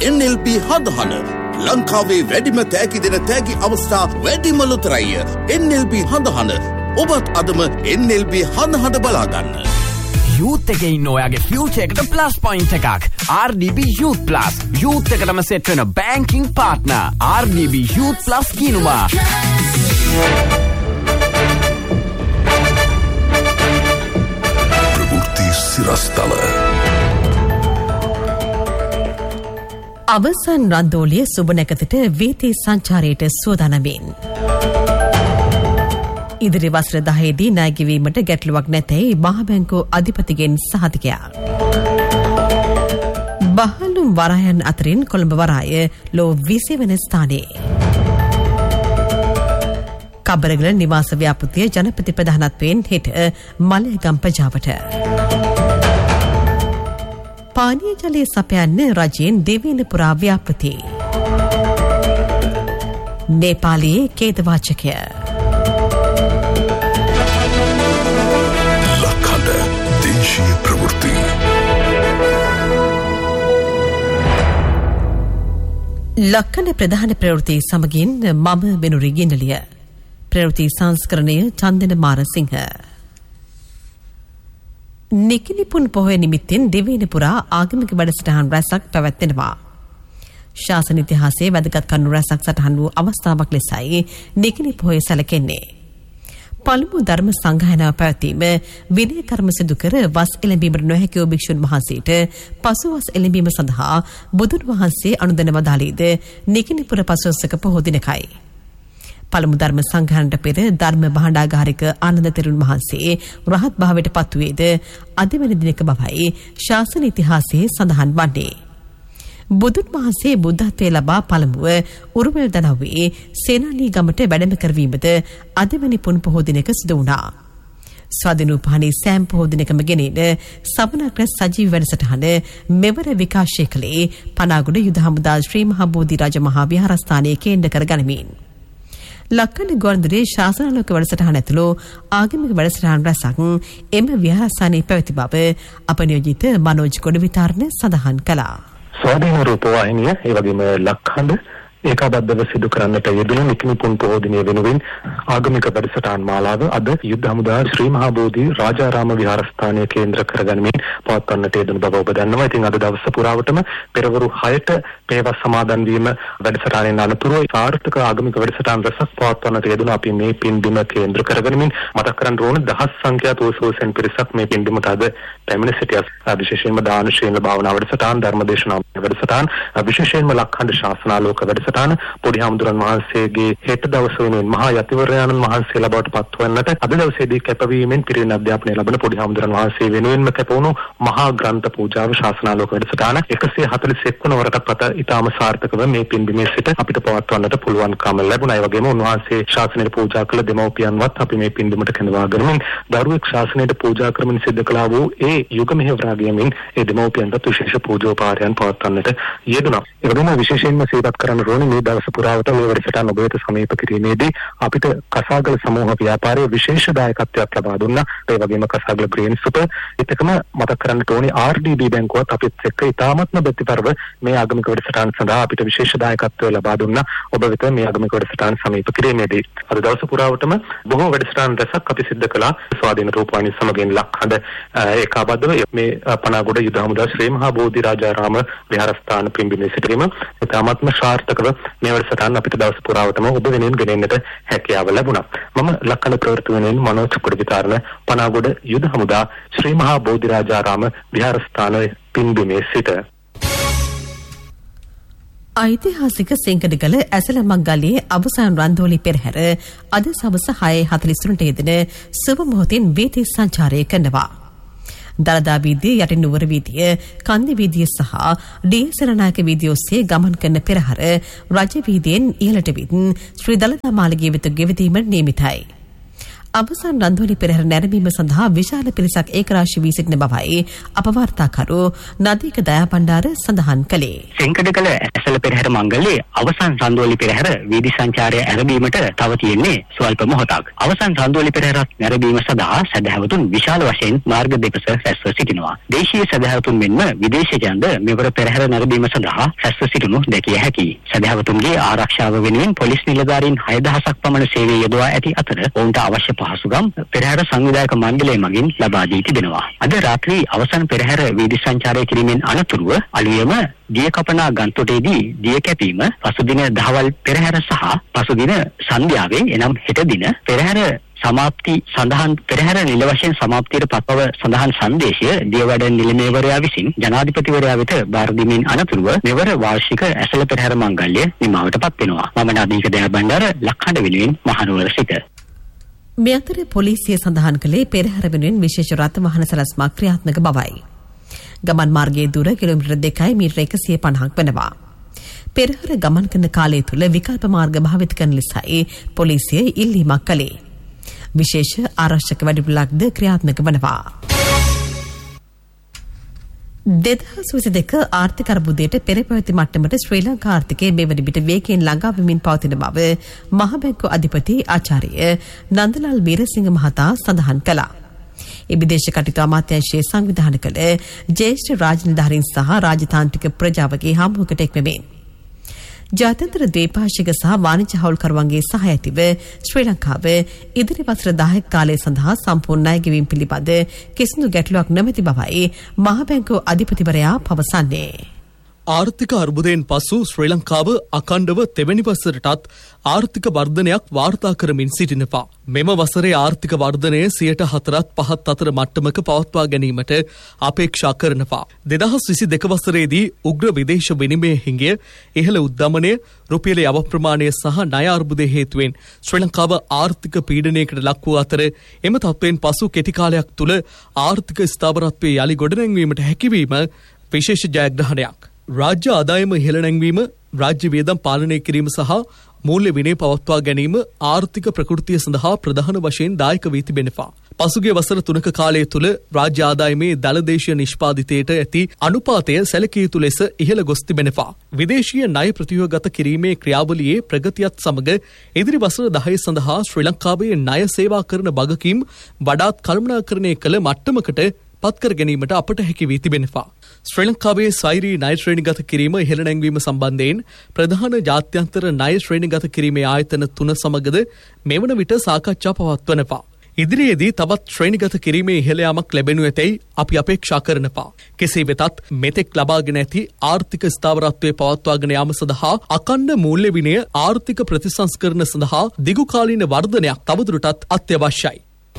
NLP හදහන ලංකාවේ වැඩිම තෑගි දෙන තෑගි අවස්ථා වැඩිම ලොතරැයි NLP හදහන ඔබත් අදම NLP හදහන බලාගන්න. යූත් එකේ ඉන්න ඔයාගේ ෆියුචර් එකට ප්ලස් පොයින්ට් එකක්. RDB Youth Plus. යූත් එකටම සෙට් වෙන banking partner. RDB Youth Plus කියනවා. ප්‍රවෘත්ති සිරස්තල. අවසන් රන්දෝලිය සුබ නැකතට වීථි සංචාරයට සූදානමින්. ඉදිරි වසර 10දී ණය ගෙවීමට ගැටලුවක් නැතයි මහා බැංකුව අධිපතිගෙන් සහතිකයක්. බහලුම් වරායන් අතරින් කොළඹ වරාය ලෝ 20 වෙනි ස්ථානයේ. කබරගල නිවාස ව්‍යාපෘතිය ජනපති ප්‍රධානත්වයෙන් හෙට මලයගම් ප්‍රජාවට. පානීය ජලය සපයන්න රජයෙන් දෙවන පුරා ව්‍යාපෘති. නේපාලයේ ඛේදවාචකය. දේශීය ප්‍රවෘත්ති. ලක්කන ප්‍රධාන ප්‍රවෘත්ති සමගින් මම වෙනුරි ගින්නලිය. ප්‍රවෘත්ති සංස්කරණය චන්දන මාරසිංහ. නිකිනිපුන් පොහොය නිමිත්තෙන් දෙවන පුරා ආගමික වැඩසටහන් රැසක් පැවැත්වෙනවා. ශාසන ඉතිහාසයේ වැදගත් කරුණු රැසක් සටහන් වූ අවස්ථාවක් ලෙසයි නිකිනි පොහොය සැලකෙන්නේ. පළමු ධර්ම සංගායනාව පැවැත්වීම විනය කර්ම සිදු කර වස් එළඹීමට නොහැකි වූ භික්ෂුන් වහන්සේට පසු වස් එළඹීම සඳහා බුදුන් වහන්සේ අනුදැන වදාළේද නිකිනිපුර පසළොස්වක පොහෝ දිනකයි. පළමු ධර්ම සංගායනට පෙර ධර්ම භාණ්ඩාගාරික ආනන්ද තෙරුන් වහන්සේ රහත් භාවයට පත් වූයේද අද වෙනි දිනක බවයි ශාසන ඉතිහාසයේ සඳහන් වන්නේ. බුදුන් වහන්සේ බුද්ධත්වයේ ලබා පළමුව උරුමෙල් දනව්වේ සේනාලී ගමට වැඩම කරවීමද අදවැනි පුන් පොහෝ දිනක සිදු වුණා. ස්වාධීනෝපානී සෑම් පොහෝ දිනකම ගෙනෙන සමනක්‍ර සජීවී වැඩසටහන මෙවර විකාශය කළේ පනාගොඩ යුද හමුදා ශ්‍රී මහා බෝධි රාජ මහා විහාරස්ථානයේ කේන්ද්‍ර කර ගනිමින්. ලක්කන ගුවන්විදුලියේ ශාසනාලෝක වැඩසටහන ඇතුළු ආගමික වැඩසටහන් රැසක් එම විහාරස්ථානයේ පැවති බව අප නියෝජිත මනෝජ් ගොඩවිතාරණ සඳහන් කළා. ස්වාධීන රූපවාහිනිය ඒ වගේම ලක්හඬ ඒකාබද්ධව සිදු කරන්නට යෙදුණු නිකිනිපුන් පොහෝ දිනය වෙනුවෙන් ආගමික වැඩසටහන් මාලාව අද යුද්ධ හමුදා ශ්‍රී මහා බෝධි රාජාරාම විහාරස්ථානයේ කේන්ද්‍ර කරගනිමින් පවත්වන්නට යෙදුණු බව ඔබ දන්නවා. ඉතින් අද දවස පුරාවටම පෙරවරු 6ට පේවස් සමාදන් වීම වැඩසටහනෙන් අනතුරුව සාර්ථක ආගමික වැඩසටහන් රැසක් පවත්වන්නට යෙදුණු අපි මේ පින්බිම කේන්ද්‍ර කරගනිමින් මතක් කරන්න ඕන දහස් සංඛ්‍යාත උසෝසෙන් පිරිසක් මේ පින්බිමට අද පැමිණ සිටියා. විශේෂයෙන්ම දාන ශීල භාවනා වැඩසටහන් ධර්මදේශනා වැඩසටහන් විශේෂයෙන්ම ලක්හඬ ශාසනාලෝක වැඩසටහන පොඩි හාමුදුරන් වහන්සේගේ හෙට දවස වෙනුවෙන් මහා යතිවරයාණන් වහන්සේලා බවට පත්වන්නට අද දවසේදී කැපවීමෙන් පිරිවෙන් අධ්‍යාපනය ලබන පොඩි හාමුදුරන් වහන්සේ වෙනුවෙන්ම කැපවුණු මහා ග්‍රන්ථ පූජාව ශාසනාලෝක වැඩසටහන 141 වන වරට පත ඉතාම සාර්ථකව මේ පින්බිමේ සිට අපිට පවත්වන්නට පුළුවන්කම ලැබුණා. ඒ වගේම උන්වහන්සේ ශාසනයට පූජා කළ දෙමව්පියන්වත් අපි මේ පින්බිමට කැඳවා ගනිමින් දරුවෙක් ශාසනයට පූජා කරමින් සිද්ධ කළා වූ ඒ යුග මෙහෙවරාගයමින් ඒ දෙමව්පියන්ට විශේෂ පූජෝපහාරයන් පවත්වන්නට යෙදුණා. ඒ වගේම විශේෂයෙන්ම සිහිපත් කරන්න ඕනේ මේ දවස පුරාවට මේ වැඩසටහන ඔබ වෙත සමීප කිරීමේදී අපිට කසාගල සමූහ ව්‍යාපාරයේ විශේෂ දායකත්වයක් ලබා දුන්නා. ඒ වගේම කසාගල ග්‍රීන් සුපර් එකම මතක් කරන්නට ඕනේ RDB බැංකුවත් අපිත් එක්ක ඉතාමත්ම ප්‍රතිපරව මේ ආගමික වැඩසටහන සඳහා අපිට විශේෂ දායකත්වය ලබා දුන්නා. ඔබ වෙත මේ ආගමික වැඩසටහන සමීප කිරීමේදී අද දවස පුරාවටම බොහෝ වැඩසටහන් රැසක් අපි සිද්ධ කළා. ස්වාධීන රූපවාහිනිය සමගින් ලක්හඬ ඒකාබද්ධව මේ පනාගොඩ යුද හමුදා ශ්‍රී මහා බෝධි රාජාරාම විහාරස්ථාන පින්බිමේ සිටීම ඉතාමත්ම සාර්ථකව මේ වැඩසටහන අපිට දවස් පුරාවටම ඔබ වෙනුවෙන් ගෙනෙන්නට හැකියාව ලැබුණා. මම ලක්කන ප්‍රවෘත්ති වෙනුවෙන් මනෝජ් කුඩවිතාරණ පනාගොඩ යුද හමුදා ශ්‍රී මහා බෝධි රාජාරාම විහාරස්ථානයේ පින්බිමේ සිට. ඓතිහාසික සෙංකඩගල ඇසලමංගල්‍යයේ අවසන් රන්දෝලි පෙරහැර අද සවස 6:43ට යෙදෙන සුබ මොහොතින් වීථි සංචාරය කරනවා. දළදා වීදිය යටින් නුවර වීදිය කන්දි වීදිය සහ ඩී.සරණායක වීදිය ඔස්සේ ගමන් කරන පෙරහැර රජ වීදියෙන් ඉහළට විත් ශ්‍රී දළදා මාළිගය වෙත ගෙවිදීමට නියමිතයි. අවසන් රන්දුවලි පෙරහැර නැරඹීම සඳහා විශාල පිරිසක් ඒකරාශී වී සිටින බවයි අප වාර්තාකරු නදීක දයාබණ්ඩාර සඳහන් කළේ. සෙන්කඩකල ඇසළ පෙරහැර මංගල්‍යයේ අවසන් රන්දුවලි පෙරහැර වීදි සංචාරය ආරම්භීමට තව තියෙන්නේ ස්වල්ප මොහොතක්. අවසන් රන්දුවලි පෙරහැරත් නැරඹීම සඳහා සැදැහැවතුන් විශාල වශයෙන් මාර්ග දෙපස රැස්ව සිටිනවා. දේශීය සැදැහැවතුන් මෙන්ම විදේශිකයන්ද මෙවර පෙරහැර නැරඹීම සඳහා රැස්ව සිටිනු දැකිය හැකියි. සැදැහැවතුන්ගේ ආරක්ෂාව වෙනුවෙන් පොලිස් නිලධාරීන් 6000ක් පමණ සේවය යොදවා ඇති අතර ඔවුන්ට අවශ්‍ය පහසුකම් පෙරහැර සංවිධායක මණ්ඩලය මගින් ලබා දී තිබෙනවා. අද රාත්‍රී අවසන් පෙරහැර වීදි සංචාරය කිරීමෙන් අනතුරුව අලුයම දිය කපනා ගන්තොටේදී දිය කැපීම පසුදින දහවල් පෙරහැර සහ පසුදින සන්ධ්‍යාවේ එනම් හෙට දින පෙරහැර සමාප්ති සඳහන් පෙරහැර නිල වශයෙන් සමාප්තියට පත්ව සඳහන් සංදේශය දියවැඩ නිලමේවරයා විසින් ජනාධිපතිවරයා වෙත බාර දීමෙන් අනතුරුව මෙවර වාර්ෂික ඇසළ පෙරහැර මංගල්‍ය නිමාවටපත් වෙනවා. මම නදීක දයාබණ්ඩාර ලක්හඬ වෙනුවෙන් මහනුවර සිට. මේ අතර පොලිසිය සඳහන් කළේ පෙරහැර වෙනුවෙන් විශේෂ රථ වාහන සැලැස්මක් ක්‍රියාත්මක බවයි. ගමන් මාර්ගයේ දුර කිලෝමීටර් 2යි මීටර 150ක් වෙනවා. පෙරහැර ගමන් කරන කාලය තුල විකල්ප මාර්ග භාවිත කරන ලෙසයි පොලිසිය ඉල්ලීමක් කළේ. විශේෂ ආරක්ෂක වැඩපිළිවෙලක්ද ක්‍රියාත්මක වනවා. 2022 ආර්ථික අර්බුදයට පෙර පැවති මට්ටමට ශ්‍රී ලංකා ආර්ථිකයේ මෙවැනි විට වේගයෙන් ළඟා වෙමින් පවතින බව මහ බැංකුව අධිපති ආචාර්ය නන්දලාල් වීරසිංහ මහතා සඳහන් කළා. ඒ විදේශ කටයුතු අමාත්‍යාංශයේ සංවිධානය කළ ජ්‍යෙෂ්ඨ රාජනිලධාරීන් සහ රාජතාන්ත්‍රික ප්‍රජාවගේ හමුවකට එක්වෙමින් ජාත්‍යන්තර ද්වීපාක්ෂික සහ වාණිජ්‍ය හවුල්කරුවන්ගේ සහය ඇතිව ශ්‍රී ලංකාව ඉදිරි වසර 10ක කාලය සඳහා සම්පූර්ණ ණය ගෙවීම පිළිබඳ කිසිදු ගැටලුවක් නැමැති බවයි මහ බැංකුව අධිපතිවරයා පවසන්නේ. ආර්ථික අර්බුදයෙන් පසු ශ්‍රී ලංකාව අඛණ්ඩව තෙවැනි වසරටත් ආර්ථික වර්ධනයක් වාර්තා කරමින් සිටිනවා. මෙම වසරේ ආර්ථික වර්ධනය 4.5 අතර මට්ටමක පවත්වා ගැනීමට අපේක්ෂා කරනවා. 2022 වසරේදී උග්‍ර විදේශ විනිමය හිඟය, ඉහළ උද්දමනය, රුපියලේ අවප්‍රමාණය සහ ණය අර්බුදය හේතුවෙන් ශ්‍රී ලංකාව ආර්ථික පීඩනයකට ලක් වූ අතර එම තත්ත්වයෙන් පසු කෙටි කාලයක් තුළ ආර්ථික ස්ථාවරත්වයේ යලි ගොඩනැංවීමට හැකියවීම විශේෂ ජයග්‍රහණයක්. රාජ්‍ය ආදායම ඉහළ නැංවීම, රාජ්‍ය වියදම් පාලනය කිරීම සහ මූල්‍ය විනය පවත්වා ගැනීම ආර්ථික ප්‍රකෘතිය සඳහා ප්‍රධාන වශයෙන් දායක වී තිබෙනවා. පසුගිය වසර 3ක කාලය තුළ රාජ්‍ය ආදායමේ දළදේශීය නිෂ්පාදිතයට ඇති අනුපාතය සැලකිය යුතු ලෙස ඉහළ ගොස් තිබෙනවා. විදේශීය ණය ප්‍රතිව්‍යුහගත කිරීමේ ක්‍රියාවලියේ ප්‍රගතියත් සමග ඉදිරි වසර 10 සඳහා ශ්‍රී ලංකාවේ ණය සේවා කරන වගකීම් වඩාත් කළමනාකරණය කළ මට්ටමකට පත්කර ගැනීමට අපට හැකි වී තිබෙනවා. ශ්‍රී ලංකාවේ සෛරී ණය ශ්‍රේණිගත කිරීම ඉහළ නැංවීම සම්බන්ධයෙන් ප්‍රධාන ජාත්‍යන්තර ණය ශ්‍රේණිගත කිරීමේ ආයතන 3 සමගද මෙවන විට සාකච්ඡා පවත්වනවා. ඉදිරියේදී තවත් ශ්‍රේණිගත කිරීමේ ඉහළ යාමක් ලැබෙනු ඇතැයි අපි අපේක්ෂා කරනවා. කෙසේ වෙතත් මෙතෙක් ලබාගෙන ඇති ආර්ථික ස්ථාවරත්වයේ පවත්වාගෙන යාම සඳහා අඛණ්ඩ මූල්‍ය විනය ආර්ථික ප්‍රතිසංස්කරණ සඳහා දිගුකාලීන වර්ධනයක් තවදුරටත් අත්‍යවශ්‍යයි.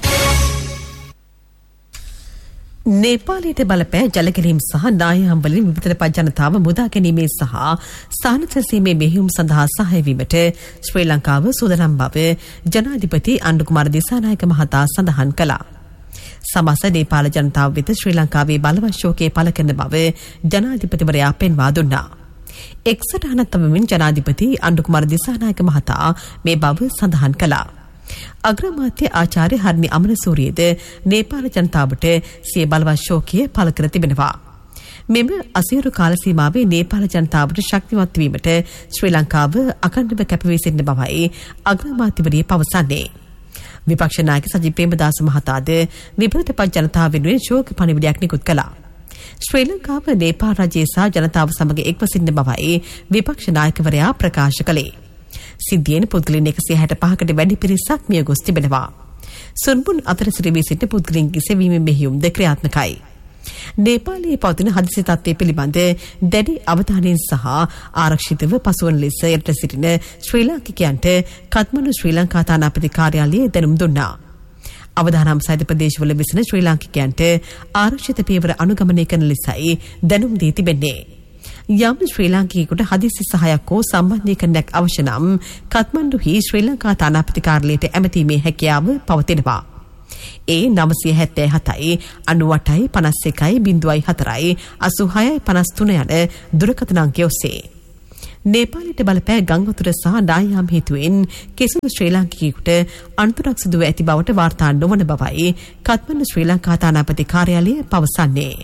නේපාලයට බලපෑ ජලගැලීම් සහ නායම් වලින් විවිධ පත් ජනතාව මුදා ගැනීමේ සහ ස්ථාන සැලසීමේ මෙහෙයුම් සඳහා සහාය වීමට ශ්‍රී ලංකාව සූදානම් බව ජනාධිපති අනුකුමාර දිසානායක මහතා සඳහන් කළා. සමස්ත නේපාල ජනතාව වෙත ශ්‍රී ලංකාවේ බලවත් ශෝකය පළ කරන බව ජනාධිපතිවරයා පෙන්වා දුන්නා. එක්සටහනක් තබමින් ජනාධිපති අනුකුමාර දිසානායක මහතා මේ බව සඳහන් කළා. අග්‍රාමාත්‍ය ආචාර්ය හර්නි අමරසූරියද නේපාල ජනතාවට සිය බලවත් ශෝකය පළ කර තිබෙනවා. මෙම අසීරු කාල සීමාවේ නේපාල ජනතාවට ශක්තිමත් වීමට ශ්‍රී ලංකාව අඛණ්ඩව කැපවී සිටින බවයි අග්‍රාමාත්‍යවරිය පවසන්නේ. විපක්ෂ නායක සජිත් ප්‍රේමදාස මහතාද විපරීත පත් ජනතාව වෙනුවෙන් ශෝක පණිවිඩයක් නිකුත් කළා. ශ්‍රී ලංකාව නේපාල රජය සහ ජනතාව සමග එක්ව සිටින බවයි විපක්ෂ නායකවරයා ප්‍රකාශ කළේ. සිද්ධියෙන් පුද්ගලයන් 165කට වැඩි පිරිසක් මිය ගොස් තිබෙනවා. සුන්බුන් අතර සිරවී සිටින පුද්ගලයන්ගේ සෙවීමේ මෙහෙයුම්ද ක්‍රියාත්මකයි. නේපාලයේ පවතින හදිසි තත්ත්වය පිළිබඳ දැඩි අවධානයෙන් සහ ආරක්ෂිතව පසුවන ලෙස යට සිටින ශ්‍රී ලාංකිකයන්ට කත්මණ්ඩු ශ්‍රී ලංකා තානාපති කාර්යාලයේ දැනුම් දුන්නා. අවදානම් සහිත ප්‍රදේශවල විසින ශ්‍රී ලාංකිකයන්ට ආරක්ෂිත පියවර අනුගමනය කරන ලෙසයි දැනුම් දී තිබෙන්නේ. යම් ශ්‍රී ලාංකිකයෙකුට හදිසි සහායක් හෝ සම්බන්ධීකරණයක් අවශ්‍ය නම් කත්මණ්ඩුහි ශ්‍රී ලංකා තානාපති කාර්යාලයට ඇමතීමේ හැකියාව පවතිනවා. ඒ 977යි 98යි 51යි 04යි 86යි 53 යන දුරකථන අංකය ඔස්සේ. නේපාලයට බලපෑ ගංවතුර සහ නායාම් හේතුවෙන් කිසිදු ශ්‍රී ලාංකිකයෙකුට අනතුරක් සිදුව ඇති බවට වාර්තා නොවන බවයි කත්මණ්ඩු ශ්‍රී ලංකා තානාපති කාර්යාලය පවසන්නේ.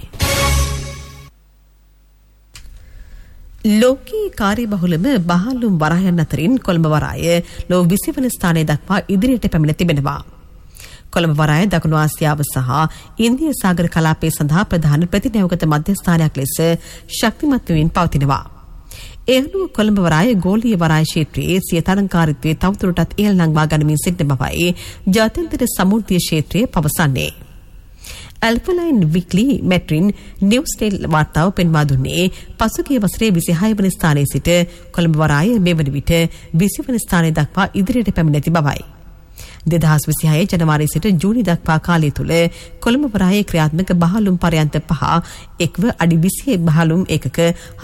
ලෝකී කාර්යබහුලම බහල්ලුම් වරායන් අතරින් කොළඹ වරාය ලෝ 20 වන ස්ථානය දක්වා ඉදිරියට පැමිණ තිබෙනවා. කොළඹ වරාය දකුණු ආසියාව සහ ඉන්දිය සාගර කලාපය සඳහා ප්‍රධාන ප්‍රතිනෑවගත මධ්‍යස්ථානයක් ලෙස ශක්තිමත් වෙමින් පවතිනවා. ඒ අනුව කොළඹ වරාය ගෝලීය වරාය ක්ෂේත්‍රයේ සිය තරංකාරීත්වය තවදුරටත් ඉහළ නංවා ගනිමින් සිටින බවයි ජාත්‍යන්තර සමෘද්ධිය ක්ෂේත්‍රය පවසන්නේ. ඇල්ෆලයින් වික්ලි මෙට්‍රින් නිව්ස්ටේල් වාර්තාව පෙන්වා දුන්නේ පසුගිය වසරේ 26 වන ස්ථානයේ සිට කොළඹ වරාය මේ වන විට 20 වන ස්ථානය දක්වා ඉදිරියට පැමිණ ඇති බවයි. 2026 ජනවාරි සිට ජූනි දක්වා කාලය තුළ කොළඹ වරායේ ක්‍රියාත්මක බහලුම් පරයන්ත 5 එක්ව අඩි 20 බහලුම් ඒකක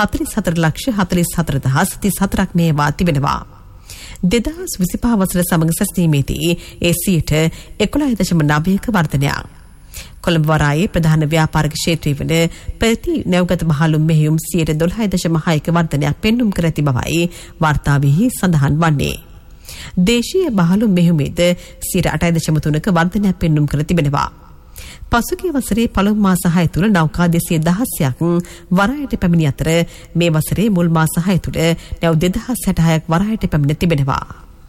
44,44,34ක් මේවා තිබෙනවා. 2025 වසර සමග සැසඳීමේදී ඒ 11.9ක වර්ධනයක්. කොළඹ වරායේ ප්‍රධාන ව්‍යාපාරික ක්ෂේත්‍රයේ වන ප්‍රති නැවගත බහලුම් මෙහෙයුම් 12.6ක වර්ධනයක් පෙන්නුම් කර ඇති බවයි වාර්තාවෙහි සඳහන් වන්නේ. දේශීය බහලුම් මෙහෙයුමේද 8.3ක වර්ධනයක් පෙන්නුම් කර තිබෙනවා. පසුගිය වසරේ පළමු මාස 6 තුළ නෞකා 216ක් වරායට පැමිණි අතර මේ වසරේ මුල් මාස 6 තුළ නැව් 2066ක් වරායට පැමිණ තිබෙනවා.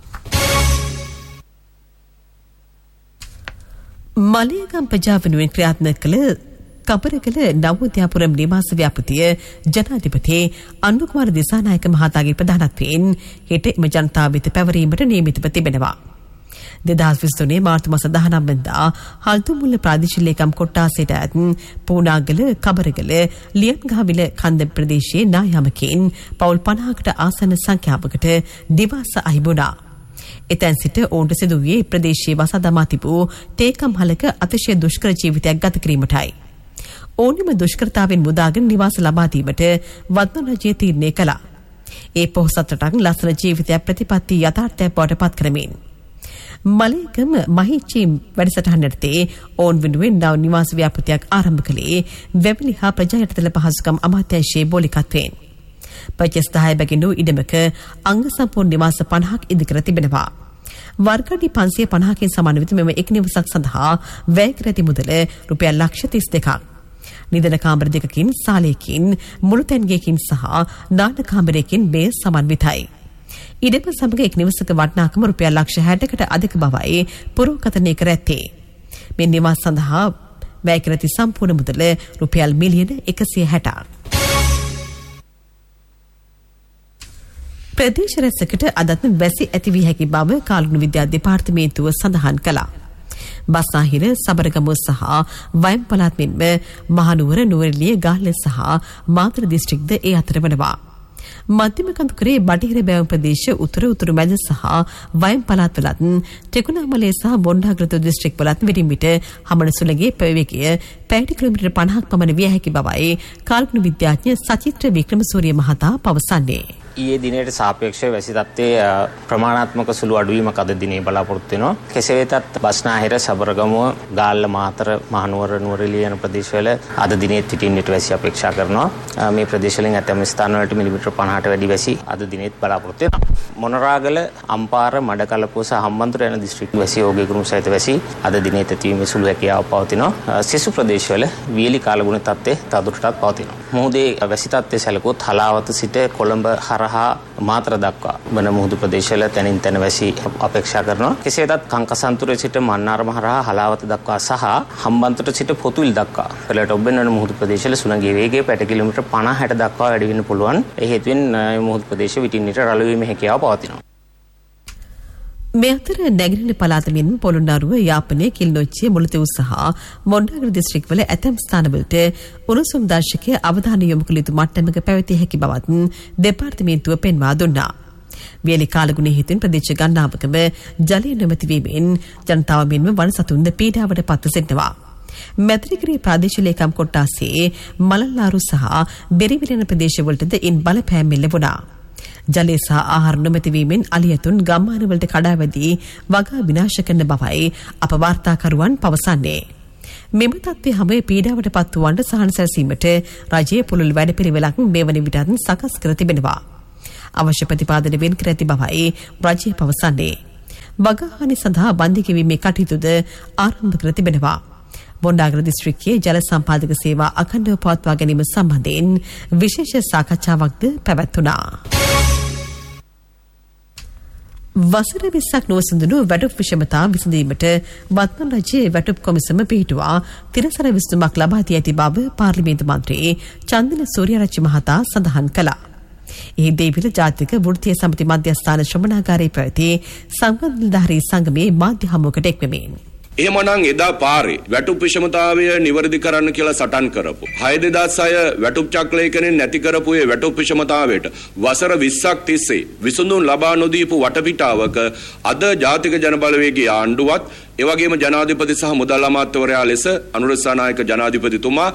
මලයගම් ප්‍රජා වෙනුවෙන් ක්‍රියාත්මක කළ කබරගල නවෝදයාපුරම් නිවාස ව්‍යාපෘතිය ජනාධිපති අනුර කුමාර දිසානායක මහතාගේ ප්‍රධානත්වයෙන් හෙට එම ජනතාව වෙත පැවරීමට නියමිතව තිබෙනවා. 2023 මාර්තු මාස 19 වෙනිදා හල්දුමුල්ල ප්‍රාදේශීය ලේකම් කොට්ටාසයට ඇත් පූනාගල කබරගල ලියන්ගහවිල කන්ද ප්‍රදේශයේ නායමකින් පවුල් 50කට ආසන්න සංඛ්‍යාවකට නිවාස අහිබුණා. එතැන් සිට ඔවුන්ට සිදුවේ ප්‍රදේශයේ වසා දමා තිබූ තේකම්හලක අතිශය දුෂ්කර ජීවිතයක් ගත කිරීමටයි. ඕනෑම දුෂ්කරතාවෙන් මුදාගෙන නිවාස ලබා දීමට වත්මන් රජය තීරණය කළා. ඒ පොහොසත් රටක් ලස්සන ජීවිතයක් ප්‍රතිපත්ති යථාර්ථයක් බවට පත් කරමින් මලයගම මහිචි වැඩසටහන යටතේ ඔවුන් වෙනුවෙන් නව නිවාස ව්‍යාපෘතියක් ආරම්භ කළේ වැවිලි හා ප්‍රජා යටතල පහසුකම් අමාත්‍යාංශයේ බෝලිකත්වයෙන්. පචස් 10 බැගිනු ඉඩමක අංග සම්පූර්ණ නිවාස 50ක් ඉදිකර තිබෙනවා. වර්ගඩි 550කින් සමාන විට මෙම එක් නිවසක් සඳහා වැය කර ඇති මුදල රුපියල් ලක්ෂ 32ක්. නිදන කාමර දෙකකින් සාලයකින් මුළුතැන්ගයකින් සහ නාන කාමරයකින් මේ සමන්විතයි. ඉඩම සමග එක් නිවසක වටිනාකම රුපියල් ලක්ෂ 60කට අධික බවයි පුරෝකථනය කර ඇත්තේ. මේ නිවාස සඳහා වැය කර ඇති සම්පූර්ණ මුදල රුපියල් මිලියන 160ක්. ප්‍රදේශ රැසකට අදත්ම වැසි ඇති වී හැකි බව කාලගුණ විද්‍යා දෙපාර්තමේන්තුව සඳහන් කළා. බස්නාහිර සබරගමුව සහ වයම් පළාත් මෙන්ම මහනුවර නුවරඑළිය ගාල්ල සහ මාතර දිස්ත්‍රික්කද ඒ අතර වෙනවා. මධ්‍යම කඳුකරේ බටහිර බැවුම් ප්‍රදේශ උතුරු මැද සහ වයම් පළාත් වලත් ත්‍රිකුණාමලය සහ බොණ්ඩාග්‍රත දිස්ත්‍රික් වලත් විටින් විට හමන සුළඟේ ප්‍රවේගය පැයට කිලෝමීටර් 50ක් පමණ විය හැකි බවයි කාලගුණ විද්‍යාඥ සචිත්‍ර වික්‍රමසූරිය මහතා පවසන්නේ. ඊයේ දිනයට සාපේක්ෂව වැසි තත්ත්වයේ ප්‍රමාණාත්මක සුළු අඩුවීමක් අද දිනේ බලාපොරොත්තු වෙනවා. කෙසේ වෙතත් බස්නාහිර සබරගමුව ගාල්ල මාතර මහනුවර නුවරඑළිය යන ප්‍රදේශවල අද දිනේත් පිටින් විට වැසි අපේක්ෂා කරනවා. මේ ප්‍රදේශවලින් ඇතැම් ස්ථානවලට මිලිමීටර් 50ට වැඩි වැසි අද දිනේත් බලාපොරොත්තු වෙනවා. මොනරාගල අම්පාර මඩකලපුව සහ හම්බන්තොට යන දිස්ත්‍රික් වැසි යෝගී ගුරුම් සහිත වැසි අද දිනේත් ඇතිවීමේ සුළු හැකියාවක් පවතිනවා. සිසු ප්‍රදේශවල වියලි කාලගුණ තත්ත්වය තවදුරටත් පවතිනවා. මුහුදේ වැසි තත්ත්වය සැලකුවොත් හලාවත සිට කොළඹ මාතර දක්වා වන මුහුදු ප්‍රදේශවල තැනින් තැන වැසි අපේක්ෂා කරනවා. කෙසේ වෙතත් කංකසන්තුරේ සිට මන්නාරම හරහා හලාවත දක්වා සහ හම්බන්තොට සිට පොතුවිල් දක්වා පෙළට ඔබෙන් වන මුහුදු ප්‍රදේශවල සුළඟේ වේගය පැයට කිලෝමීටර් 50-60 දක්වා වැඩි වෙන්න පුළුවන්. ඒ හේතුවෙන් මුහුදු ප්‍රදේශ විටින් විට රළු වීමේ හැකියාව පවතිනවා. මේ අතර නැගෙනහිර පළාත මෙන් පොළොන්නරුව යාපනයේ කිල්නොච්චිය මුළුතෙව් සහ මොණ්ඩාගල දිස්ත්‍රික්කවල ඇතැම් ස්ථානවලට උණුසුම් දර්ශකයේ අවධානය යොමු කළ යුතු මට්ටමක පැවතිය හැකි බවත් දෙපාර්තමේන්තුව පෙන්වා දුන්නා. වියලි කාලගුණයේ හේතුවෙන් ප්‍රදේශ ගණනාවකම ජලය නොමැති වීමෙන් ජනතාව මෙන්ම වනසතුන්ද පීඩාවට පත්ව සිටිනවා. මැදිරිගිරිය ප්‍රාදේශීය ලේකම් කොට්ටාසේ මලල්ලාරු සහ බෙරිවිල යන ප්‍රදේශවලටද ඉන් බලපෑම් ලැබුණා. ජලය සහ ආහාර නොමැති වීමෙන් අලියතුන් ගම්මානවලට කඩා වැදී වගා විනාශ කරන බවයි අප වාර්තාකරුවන් පවසන්නේ. මෙම තත්ත්වය හැම පීඩාවට පත් වූවන්ට සහන සැලසීමට රජයේ පුළුල් වැඩපිළිවෙලක් මේ වන විටත් සකස් කර තිබෙනවා. අවශ්‍ය ප්‍රතිපාදන වෙන් කර ඇති බවයි රජය පවසන්නේ. වගහානි සඳහා බන්දි කිරීමේ කටයුතුද ආරම්භ කර තිබෙනවා. බොණ්ඩාගල දිස්ත්‍රික්කයේ ජල සම්පාදක සේවා අඛණ්ඩව පවත්වා ගැනීම සම්බන්ධයෙන් විශේෂ සාකච්ඡාවක්ද පැවැත්වුණා. වසර 20ක් නොසඳුණු වැටුප් විෂමතා විසඳීමට වත්මන් රජයේ වැටුප් කොමිසම පිහිටුවා තිරසර විසඳුමක් ලබා දී ඇති බව පාර්ලිමේන්තු මන්ත්‍රී චන්දන සූර්යරච්චි මහතා සඳහන් කළා. ඒ දේවිල ජාතික වෘත්තීය සමිති මධ්‍යස්ථාන ශ්‍රමණාගාරයේ පැවති සංවාද නිලධාරී සංගමේ මාධ්‍ය හමුවකට එක්වෙමින් එහෙමනම් එදා පාරේ වැටුප් විෂමතාවය නිවැරදි කරන්න කියලා සටන් කරපු 6/2006 වැටුප් චක්‍රලේඛනයේ නැති කරපු ඒ වැටුප් විෂමතාවයට වසර 20ක් තිස්සේ විසඳුම් ලබා නොදීපු වටපිටාවක අද ජාතික ජනබලවේගයේ ආණ්ඩුවත් ඒ වගේම ජනාධිපති සහ මුදල් අමාත්‍යවරයා ලෙස අනුරසානායක ජනාධිපතිතුමා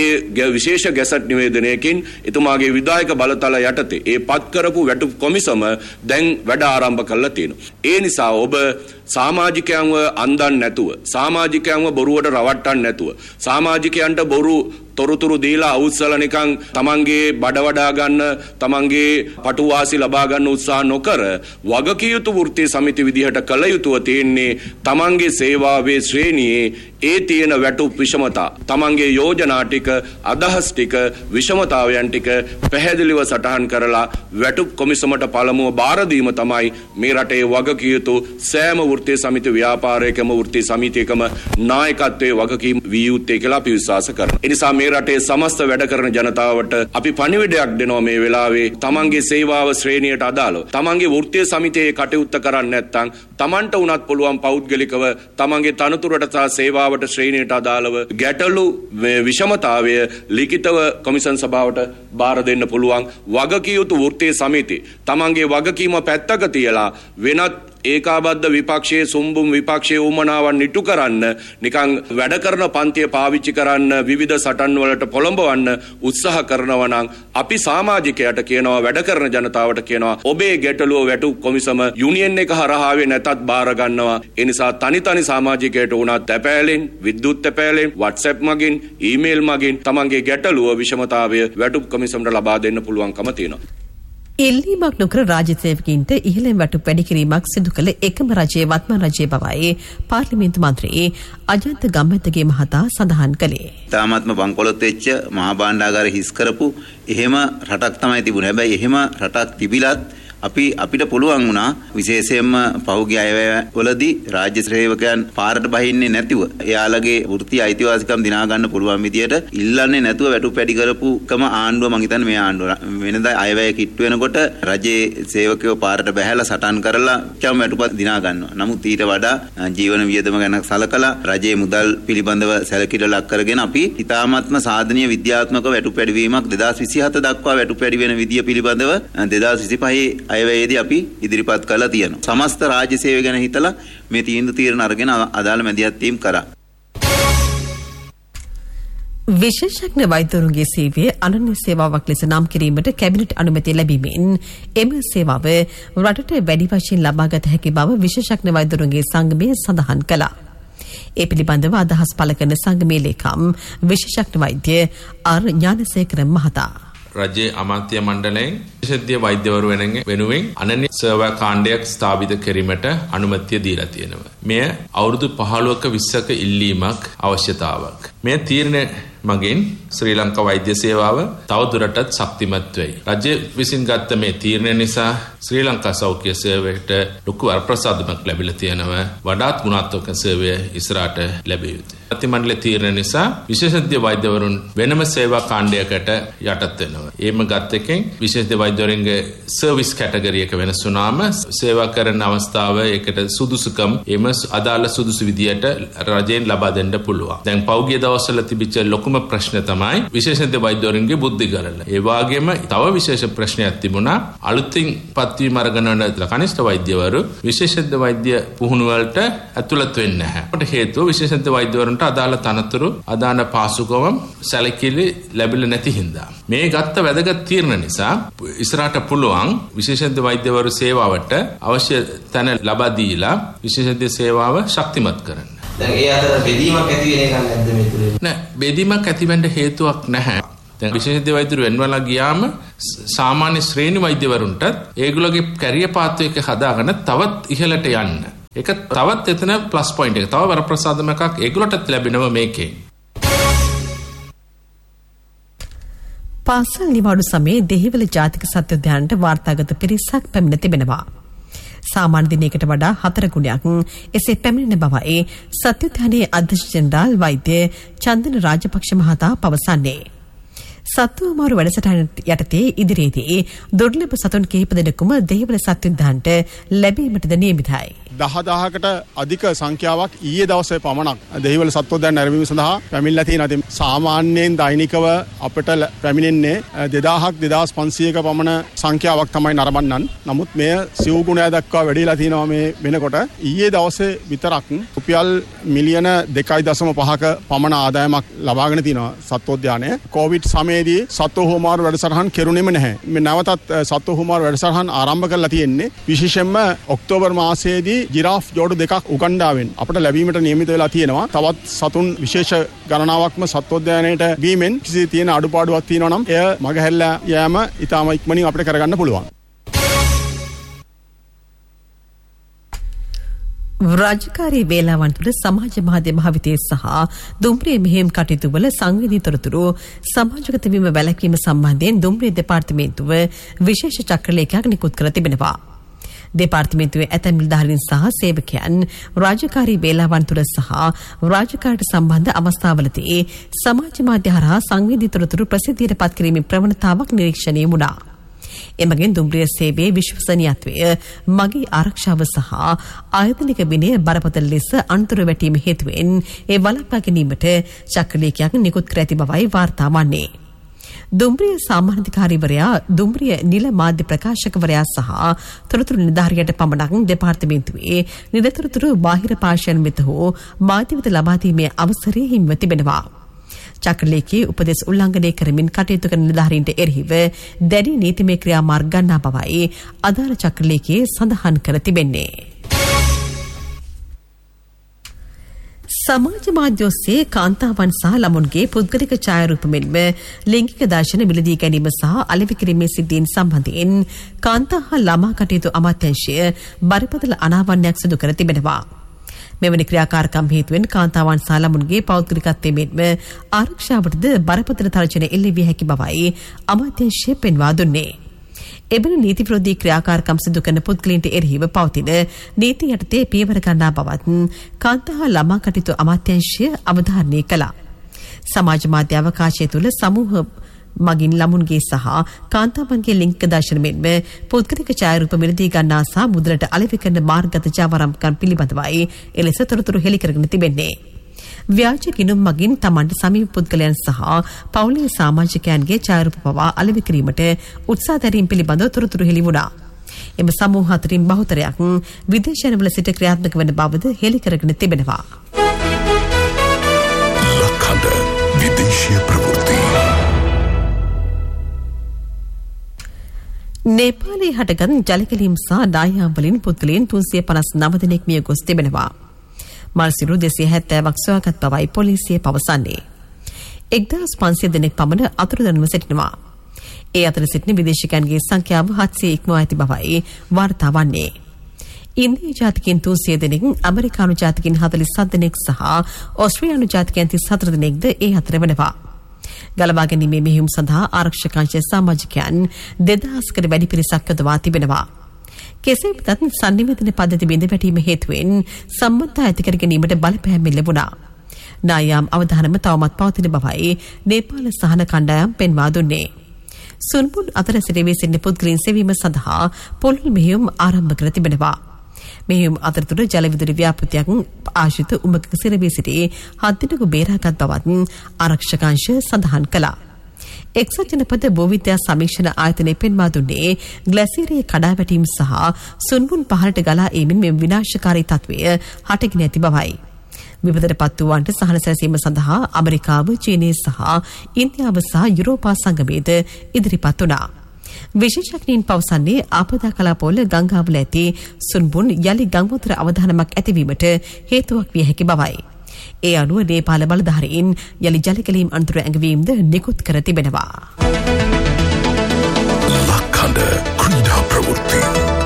ඒ විශේෂ ගැසට් නිවේදනයකින් එතුමාගේ විධායක බලතල යටතේ ඒ පත් කරපු වැටුප් කොමිසම දැන් වැඩ ආරම්භ කළා තියෙනවා. ඒ නිසා ඔබ සමාජිකයන්ව අන්දන් නැතුව සමාජිකයන්ව බොරුවට රවට්ටන්න නැතුව සමාජිකයන්ට බොරු තොරතුරු දීලා අවුස්සල නිකන් තමන්ගේ බඩ වඩා ගන්න තමන්ගේ පටුවාසි ලබා ගන්න උත්සාහ නොකර වගකිය යුතු වෘත්තීය සමිති විදිහට කළ යුතුව තියෙන්නේ තමන්ගේ සේවාවේ ශ්‍රේණියේ ඒ තියෙන වැටුප් විෂමතා තමන්ගේ යෝජනා ටික අදහස් ටික විෂමතාවයන් ටික පැහැදිලිව සටහන් කරලා වැටුප් කොමිසමට පළමුව බාර දීම තමයි මේ රටේ වගකිය යුතු සෑම වෘත්තීය සමිති ව්‍යාපාරයකම වෘත්තීය සමිතියකම නායකත්වයේ වගකීම් විය යුත්තේ කියලා අපි විශ්වාස කරනවා. ඒ නිසා මේ රටේ සමස්ත වැඩ කරන ජනතාවට අපි පණිවිඩයක් දෙනවා මේ වෙලාවේ තමන්ගේ සේවාව ශ්‍රේණියට අදාළව තමන්ගේ වෘත්තීය සමිතියේ කටයුත්ත කරන්නේ නැත්නම් තමන්ට උනත් පුළුවන් පෞද්ගලිකව තමන්ගේ තනතුරට සහ සේවාවට ශ්‍රේණියට අදාළව ගැටලු විෂමතාවය ලිඛිතව කොමිසම් සභාවට බාර දෙන්න පුළුවන්. වගකිය යුතු වෘත්තීය සමිති තමන්ගේ වගකීම පැත්තක තියලා වෙනත් ඒකාබද්ධ විපක්ෂයේ සුම්බුම් විපක්ෂයේ උමනාවන් නිටු කරන්න නිකන් වැඩ කරන පන්තිය පාවිච්චි කරන්න විවිධ සටන් වලට පොළඹවන්න උත්සාහ කරනවා නම් අපි සමාජිකයට කියනවා වැඩ කරන ජනතාවට කියනවා ඔබේ ගැටලුව වැටුප් කොමිසම යුනියන් එක හරහාවේ නැතත් බාර ගන්නවා. ඒ නිසා තනි සමාජිකයට උනත් තැපෑලෙන් විද්‍යුත් තැපෑලෙන් WhatsApp මගින් ඊමේල් මගින් තමන්ගේ ගැටලුව විෂමතාවය වැටුප් කොමිසමට ලබා දෙන්න පුළුවන්කම තියෙනවා. එල්ලීමක් නොකර රාජ්‍ය සේවකයින්ට ඉහළින් වැටුප් වැඩි කිරීමක් සිදු කළ එකම රජයේ වත්මන් රජයේ බවයි පාර්ලිමේන්තු මන්ත්‍රී අජන්ත ගම්මැත්තගේ මහතා සඳහන් කළේ. තාමත්ම බංකොලොත් වෙච්ච මහා භාණ්ඩාගාර හිස් කරපු එහෙම රටක් තමයි තිබුණේ. හැබැයි එහෙම රටක් තිබිලත් අපිට පුළුවන් වුණා විශේෂයෙන්ම පහුගිය අයවැයවලදී රාජ්‍ය සේවකයන් පාරට බහින්නේ නැතිව එයාලගේ වෘත්තීය අයිතිවාසිකම් දිනා ගන්න පුළුවන් විදියට ඉල්ලන්නේ නැතුව වැටුප් වැඩි කරපුකම ආණ්ඩුව මං හිතන්නේ මේ ආණ්ඩුව වෙනදා අයවැය කිට්ටු වෙනකොට රජයේ සේවකයෝ පාරට බැහැලා සටන් කරලා කැම වැටුප දිනා ගන්නවා. නමුත් ඊට වඩා ජීවන වියදම ගැන සලකලා රජයේ මුදල් පිළිබඳව සැලකිලි ලක් කරගෙන අපි ඉතාමත්ම සාධනීය විද්‍යාත්මක වැටුප් වැඩිවීමක් 2027 දක්වා වැටුප් වැඩි වෙන විදිය පිළිබඳව 2025 අයවැයේදී අපි ඉදිරිපත් කළා තියෙනවා. සමස්ත රාජ්‍ය සේවය ගැන හිතලා මේ තීරණ අරගෙන අදාළ මැදිහත් වීම කරා. විශේෂඥ වෛද්‍යවරුන්ගේ සේවය අනන්‍ය සේවාවක් ලෙස නම් කිරීමට කැබිනට් අනුමැතිය ලැබීමෙන් එම සේවාව රටට වැඩි වශයෙන් ලබාගත හැකි බව විශේෂඥ වෛද්‍යවරුන්ගේ සංගමය සඳහන් කළා. ඒ පිළිබඳව අදහස් පළ කරන සංගමේ ලේකම් විශේෂඥ වෛද්‍ය ආර් ඥානසේකර මහතා රජයේ අමාත්‍ය මණ්ඩලයෙන් විශේෂඥ වෛද්‍යවරු වෙනුවෙන් අනන්‍ය සේවා කාණ්ඩයක් ස්ථාපිත කිරීමට අනුමැතිය දීලා තියෙනවා. මෙය අවුරුදු 15ක 20ක ඉල්ලීමක් අවශ්‍යතාවක්. මේ තීරණය මගින් ශ්‍රී ලංකා වෛද්‍ය සේවාව තවදුරටත් ශක්තිමත් වෙයි. රජය විසින් ගත්ත මේ තීරණය නිසා ශ්‍රී ලංකා සෞඛ්‍ය සේවයට ලොකු වරප්‍රසාදයක් ලැබිලා තියෙනවා. වඩාත් ගුණාත්මක සේවය ඉස්සරහට ලැබිය යුතුයි. අතිමණ්ඩල තීරණ නිසා විශේෂඥ වෛද්‍යවරුන් වෙනම සේවා කාණ්ඩයකට යටත් වෙනවා. ඒම ගත් එකෙන් විශේෂඥ වෛද්‍යවරුන්ගේ සර්විස් කැටගරි එක වෙනස් වුණාම සේවා කරන අවස්ථාව ඒකට සුදුසුකම් එම අදාළ සුදුසු විදියට රජයෙන් ලබා දෙන්න පුළුවන්. දැන් පෞද්ගලික දවස්වල තිබිච්ච ලොකුම ප්‍රශ්න තමයි විශේෂඥ වෛද්‍යවරුන්ගේ බුද්ධිගලන. ඒ වගේම තව විශේෂ ප්‍රශ්නයක් තිබුණා අලුතින් පත්වීම අරගෙන යන කනිෂ්ඨ වෛද්‍යවරු විශේෂඥ වෛද්‍ය පුහුණු වලට ඇතුළත් වෙන්නේ නැහැ. ඒකට හේතුව විශේෂඥ වෛද්‍යවරුන්ට අදාළ තනතුරු අදාළ පාසුකම් සැලකිලි ලැබිලා නැති හින්දා. මේ ගත්ත වැදගත් තීරණ නිසා ඉස්සරහට පුළුවන් විශේෂඥ වෛද්‍යවරු සේවාවට අවශ්‍ය තැන ලබා දීලා විශේෂඥ සේවාව ශක්තිමත් කරන්න. දැන් ඒ අතර බෙදීමක් ඇති වෙන එකක් නැද්ද මේ තුලින්? නෑ බෙදීමක් ඇති වෙන්න හේතුවක් නැහැ. දැන් විශේෂඥ වෛද්‍යවරු වෙනවලා ගියාම සාමාන්‍ය ශ්‍රේණි වෛද්‍යවරුන්ටත් ඒගොල්ලෝගේ කැරියර් පාත් එක හදාගෙන තවත් ඉහළට යන්න. ඒක තවත් එතන ප්ලස් පොයින්ට් එක. තව වරප්‍රසාදමක් ඒගොල්ලන්ටත් ලැබෙනවා මේකෙන්. පාසල් නිවාඩු සමයේ දෙහිවල ජාතික සත්වෝද්‍යානයට වාර්තාගත පිරිසක් පැමිණ තිබෙනවා. සාමාන්‍ය දිනයකට වඩා 4 ගුණයක් එසේ පැමිණෙන බවයි සත්වෝද්‍යානයේ අධ්‍යක්ෂ ජෙනරාල් වෛද්‍ය චන්දන රාජපක්ෂ මහතා පවසන්නේ. සත්ව අමාරු වැඩසටහන යටතේ ඉදිරියේදී දුර්ලභ සතුන් කිහිප දෙනෙකුම දෙහිවල සත්වෝද්‍යානයට ලැබීමටද නියමිතයි. 10000කට අධික සංඛ්‍යාවක් ඊයේ දවසේ පමණක් දෙහිවල සත්වෝද්‍යාන නැරඹීම සඳහා පැමිණලා තියෙනවා. සාමාන්‍යයෙන් දෛනිකව අපිට පැමිණෙන්නේ 2000ක් 2500ක පමණ සංඛ්‍යාවක් තමයි නරඹන්නන්. නමුත් මෙය සිව් ගුණය දක්වා වැඩිලා තියෙනවා මේ වෙනකොට. ඊයේ දවසේ විතරක් රුපියල් මිලියන 2.5ක පමණ ආදායමක් ලබාගෙන තිනවා සත්වෝද්‍යානය. කොවිඩ් සමයේදී සත්ව හුවමාරු වැඩසටහන් කෙරුණෙම නැහැ. මේ නැවතත් සත්ව හුවමාරු වැඩසටහන් ආරම්භ කරලා තියෙන්නේ. විශේෂයෙන්ම ඔක්තෝබර් මාසයේදී ජිරාෆ් ජෝඩු 2ක් උගන්ඩාවෙන් අපට ලැබීමට නියමිත වෙලා තියෙනවා. තවත් සතුන් විශේෂ ගණනාවක්ම සත්වෝද්‍යානයට බීමෙන් කිසි තියෙන අඩුපාඩුවක් තියෙනවා නම් එය මගහැරලා යෑම ඉතාම ඉක්මනින් අපිට කරගන්න පුළුවන්. රාජකාරී වේලාවන් තුළ සමාජ මාධ්‍ය භාවිතය සහ දුම්රිය මෙහෙයුම් කටයුතු වල සංවේදී තොරතුරු සමාජගත වීම වැළැක්වීම සම්බන්ධයෙන් දුම්රිය දෙපාර්තමේන්තුව විශේෂ චක්‍රලේඛයක් නිකුත් කර තිබෙනවා. දෙපාර්තමේන්තුවේ ඇතැම් නිලධාරීන් සහ සේවකයන් රාජකාරී වේලාවන් තුළ සහ රාජකාරීට සම්බන්ධ අවස්ථාවලදී සමාජ මාධ්‍ය හරහා සංවේදී තොරතුරු ප්‍රසිද්ධියට පත් කිරීමේ ප්‍රවණතාවක් නිරීක්ෂණය වුණා. එමගින් දුම්රිය සේවයේ විශ්වසනීයත්වය, මගේ ආරක්ෂාව සහ ආයතනික විනය බරපතල ලෙස අන්තර වැටීම හේතුවෙන් ඒ වළක්වා ගැනීමට චක්‍රලේඛයක් නිකුත් කර ඇති බවයි වාර්තා වන්නේ. දුම්රිය සාමාන්‍යාධිකාරීවරයා, දුම්රිය නිල මාධ්‍ය ප්‍රකාශකවරයා සහ තොරතුරු නිලධාරියට පමණක් දෙපාර්තමේන්තුවේ නිරතුරුව බාහිර පාර්ශ්වයන් වෙත හෝ මාධ්‍ය වෙත ලබා දීමේ අවසරය හිමිව තිබෙනවා. චක්‍රලේඛයේ උපදෙස් උල්ලංඝනය කරමින් කටයුතු කරන නිලධාරීන්ට එරෙහිව දැඩි නීතිමය ක්‍රියාමාර්ග ගන්නා බවයි අදාළ චක්‍රලේඛයේ සඳහන් කර තිබෙන්නේ. සමාජ මාධ්‍ය ඔස්සේ කාන්තාවන් සහ ළමුන්ගේ පුද්ගලික ඡායාරූප මෙන්ම ලිංගික දර්ශන මිලදී ගැනීම සහ අලෙවි කිරීමේ සිද්ධීන් සම්බන්ධයෙන් කාන්තා හා ළමා කටයුතු අමාත්‍යාංශය බරපතල අනාවරණයක් සිදු කර තිබෙනවා. මෙවැනි ක්‍රියාකාරකම් හේතුවෙන් කාන්තාවන් සහ ළමුන්ගේ පෞද්ගලිකත්වයේ මෙන්ම ආරක්ෂාවටද බරපතල තර්ජන එල්ල විය හැකි බවයි අමාත්‍යාංශය පෙන්වා දුන්නේ. එබැවින් නීති විරෝධී ක්‍රියාකාරකම් සිදු කරන පුද්ගලයන්ට එරෙහිව පවතින නීති යටතේ පියවර ගන්නා බවත් කාන්තා හා ළමා කටයුතු අමාත්‍යාංශය අවධාරණය කළා. සමාජ මාධ්‍ය අවකාශය තුළ සමූහ මගින් ළමුන්ගේ සහ කාන්තාවන්ගේ ලිංගික දර්ශන මෙන්ම පුද්ගලික ඡායාරූප මිලදී ගන්නා සහ මුදලට අලෙවි කරන මාර්ගගත ජාවාරම්කම් පිළිබඳවයි එලෙස තොරතුරු හෙළි කරගෙන තිබෙන්නේ. ව්‍යාජ ගිණුම් මගින් තමන්ට සමීප පුද්ගලයන් සහ පවුලේ සමාජිකයන්ගේ ඡායාරූප පවා අලෙවි කිරීමට උත්සාහ දැරීම පිළිබඳව තොරතුරු හෙළි වුණා. එම සමූහ අතරින් බහුතරයක් විදේශයන්වල සිට ක්‍රියාත්මක වන බවද හෙළි කරගෙන තිබෙනවා. ලක්හඬ විදේශීය ප්‍රවෘත්ති. නේපාලයේ හටගත් ජලකැලීම් සහ ඩායාම් වලින් පුද්ගලයන් 359 දෙනෙක් මිය ගොස් තිබෙනවා. මල්සිරු 270ක් සොයාගත් බවයි පොලිසිය පවසන්නේ. 1500 දෙනෙක් පමණ අතුරුදන්ව සිටිනවා. ඒ අතර සිටින විදේශිකයන්ගේ සංඛ්‍යාව 700 ඉක්මවා ඇති බවයි වාර්තා වන්නේ. ඉන්දියා ජාතිකයන් 300 දෙනෙක්, ඇමරිකානු ජාතිකයන් 47 දෙනෙක් සහ ඕස්ට්‍රේලියානු ජාතිකයන් 34 දෙනෙක්ද ඒ අතර වෙනවා. ගලවා ගැනීමේ මෙහෙයුම් සඳහා ආරක්ෂක අංශ සමාජිකයන් 2000කට වැඩි පිරිසක් යොදවා තිබෙනවා. කෙසේ වෙතත් සංනිවේදන පද්ධති බිඳ වැටීම හේතුවෙන් සම්බන්ධතා ඇති කර ගැනීමට බලපෑම් ලැබුණා. නායාම් අවධානම තවමත් පවතින බවයි නේපාල සහන කණ්ඩායම් පෙන්වා දුන්නේ. සුන්බුන් අතර සිටවී සිටින පුද්ගලයන් සෙවීම සඳහා පොළොල් මෙහෙයුම් ආරම්භ කර තිබෙනවා. මෙහෙයුම් අතරතුර ජල විදුලි ව්‍යාපෘතියක් ආශ්‍රිත උමක සිරවී සිටි 7 දෙනෙකු බේරාගත් බවත් ආරක්ෂක අංශ සඳහන් කළා. එක්සත් ජනපද භූවිද්‍යා සමීක්ෂණ ආයතනය පෙන්වා දුන්නේ ග්ලැසියරයේ කඩා වැටීම සහ සුන්බුන් පහළට ගලා ඒමින් මෙම විනාශකාරී තත්ත්වය හටගෙන ඇති බවයි. විපතටපත් වූවන්ට සහන සැලසීම සඳහා ඇමරිකාව, චීනය සහ ඉන්දියාව සහ යුරෝපා සංගමයේද ඉදිරිපත් වුණා. විශේෂඥයින් පවසන්නේ ආපදා කලාපවල ගංගාවල ඇති සුන්බුන් යලි ගංවතුර අවදානමක් ඇතිවීමට හේතුවක් විය හැකි බවයි. ඒ අනුව නේපාල බලධාරීන් යලි ජලකැලීම් අනතුරු ඇඟවීම්ද නිකුත් කර තිබෙනවා. ලක්හඬ ක්‍රීඩා ප්‍රවෘත්ති.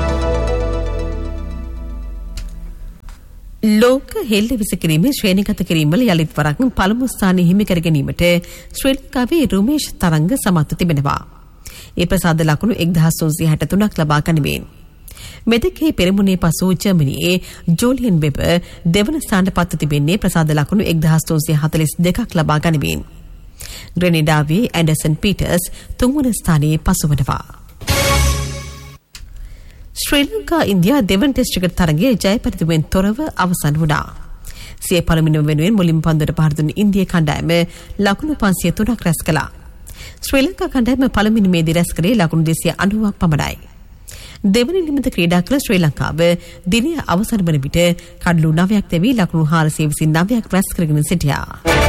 ලෝක හෙල්ල විසිකිරීමේ ශ්‍රේණිගත කිරීම්වල යළිත් වරක් පළමු ස්ථානය හිමි කර ගැනීමට ශ්‍රී ලංකාවේ රුමේෂ් තරංග සමත් තිබෙනවා. ඒ ප්‍රසාද ලකුණු 1363ක් ලබා ගනිමින් මෙතෙකේ පෙරමුණේ පසු ජර්මනියේ ජූලියන් වෙබර් දෙවන ස්ථානට පත්ව තිබෙන්නේ ප්‍රසාද ලකුණු 1342ක් ලබා ගනිමින් ග්‍රෙනඩාවේ ඇන්ඩර්සන් පීටර්ස් තුන්වන ස්ථානයේ පසුවනවා. ශ්‍රී ලංකා ඉන්දියා දෙවන ටෙස්ට් ක්‍රිකට් තරගයේ ජය පරිදුවෙන් තොරව අවසන් වුණා. සිය පළමුවන වෙනුවෙන් මුලින්ම පන්දුවට පහර දුන් ඉන්දිය කණ්ඩායම ලකුණු 503ක් රැස් කළා. ශ්‍රී ලංකා කණ්ඩායම පළමුවෙනි මේදී රැස් කරේ ලකුණු 290ක් පමණයි. දෙවනි නිමිත ක්‍රීඩා කළ ශ්‍රී ලංකාව දිනය අවසන් වන විට කඩලු 9ක් දෙවි ලකුණු 429ක් රැස් කරගෙන සිටියා.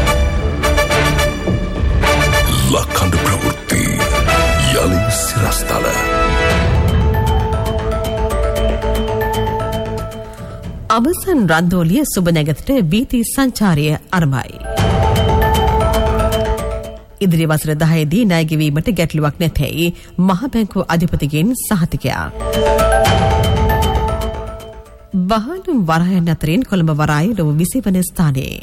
ලක්හඬ ප්‍රවෘත්ති යලි සිරස්තල. අවසන් රන්දෝලිය සුබ නැගතට වීථි සංචාරය ආරම්භයි. ඉදිරි වසර 10දී ණය ගෙවීමට ගැටලුවක් නැතැයි මහ බැංකුව අධිපතිගෙන් සහතිකයක්. බහලුම් වරායන් අතරින් කොළඹ වරාය ලොව 20 වන ස්ථානයේ.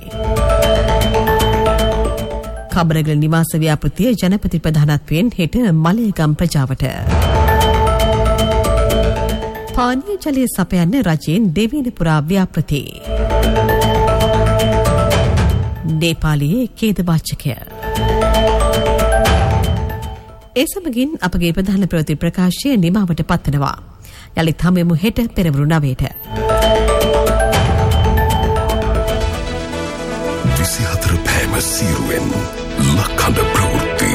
කබරගල නිවාස ව්‍යාපෘතිය ජනපති ප්‍රධානත්වයෙන් හෙට මලයගම් ප්‍රජාවට. පානීය ජලය සපයන්න රජයෙන් දෙවන පුරා ව්‍යාපෘති. නේපාලයේ ඛේදවාචකය. ඒ සමගින් අපගේ ප්‍රධාන ප්‍රවෘත්ති ප්‍රකාශය නිමාවට පත්වනවා. යළිත් හමුවෙමු හෙට පෙරවරු 9ට. 24 පෑම සීරුවෙන් ලක්හඬ ප්‍රවෘත්ති.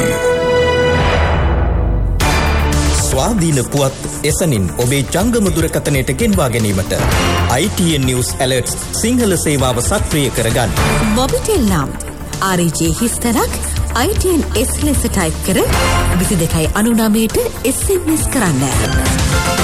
ස්වාධීන පුවත් එසනින් ඔබේ ජංගම දුරකථනයට ගෙන්වා ගැනීමට ITN News Alerts සිංහල සේවාව සක්‍රිය කරගන්න. මොබිටෙල් නම් RJ හිස්තරක් ITN S ලෙස ටයිප් කර 2299ට SMS කරන්න.